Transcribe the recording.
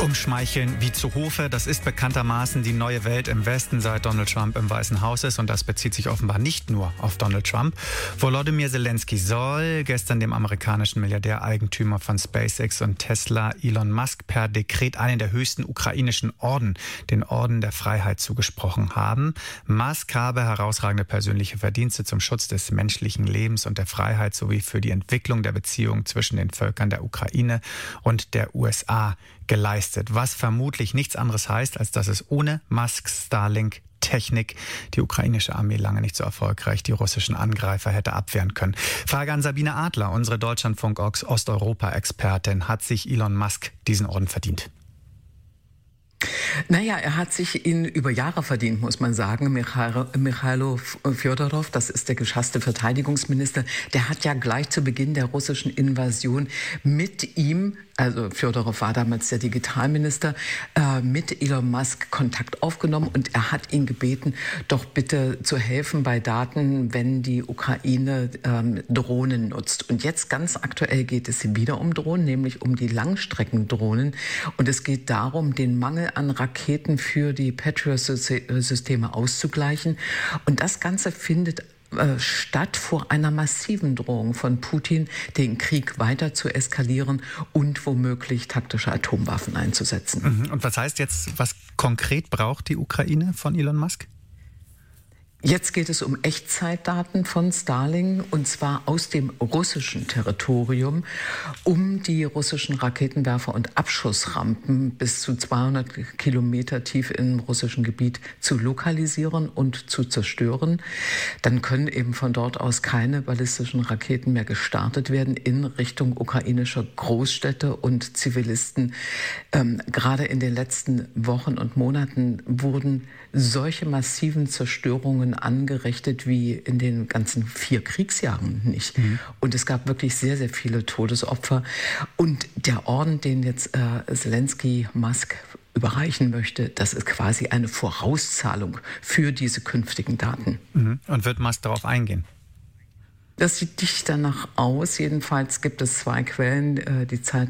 Umschmeicheln wie zu Hofe, das ist bekanntermaßen die neue Welt im Westen, seit Donald Trump im Weißen Haus ist. Und das bezieht sich offenbar nicht nur auf Donald Trump. Volodymyr Zelensky soll gestern dem amerikanischen Milliardär, Eigentümer von SpaceX und Tesla, Elon Musk, per Dekret einen der höchsten ukrainischen Orden, den Orden der Freiheit, zugesprochen haben. Musk habe herausragende persönliche Verdienste zum Schutz des menschlichen Lebens und der Freiheit sowie für die Entwicklung der Beziehungen zwischen den Völkern der Ukraine und der USA geleistet. Was vermutlich nichts anderes heißt, als dass es ohne Musks Starlink-Technik die ukrainische Armee lange nicht so erfolgreich die russischen Angreifer hätte abwehren können. Frage an Sabine Adler, unsere Deutschlandfunk-Osteuropa-Expertin. Hat sich Elon Musk diesen Orden verdient? Naja, er hat sich ihn über Jahre verdient, muss man sagen. Michailo Fjodorow, das ist der geschasste Verteidigungsminister, der hat ja gleich zu Beginn der russischen Invasion mit ihm, also Fjodorow war damals der Digitalminister, mit Elon Musk Kontakt aufgenommen und er hat ihn gebeten, doch bitte zu helfen bei Daten, wenn die Ukraine Drohnen nutzt. Und jetzt ganz aktuell geht es wieder um Drohnen, nämlich um die Langstreckendrohnen. Und es geht darum, den Mangel an Raketen für die Patriot-Systeme auszugleichen. Und das Ganze findet statt vor einer massiven Drohung von Putin, den Krieg weiter zu eskalieren und womöglich taktische Atomwaffen einzusetzen. Und was heißt jetzt, was konkret braucht die Ukraine von Elon Musk? Jetzt geht es um Echtzeitdaten von Starlink, und zwar aus dem russischen Territorium, um die russischen Raketenwerfer und Abschussrampen bis zu 200 Kilometer tief im russischen Gebiet zu lokalisieren und zu zerstören. Dann können eben von dort aus keine ballistischen Raketen mehr gestartet werden in Richtung ukrainischer Großstädte und Zivilisten. Gerade in den letzten Wochen und Monaten wurden solche massiven Zerstörungen angerichtet wie in den ganzen 4 Kriegsjahren nicht. Und es gab wirklich sehr, sehr viele Todesopfer. Und der Orden, den jetzt Zelensky Musk überreichen möchte, das ist quasi eine Vorauszahlung für diese künftigen Daten. Und wird Musk darauf eingehen? Das sieht nicht danach aus. Jedenfalls gibt es 2 Quellen, die Zeitung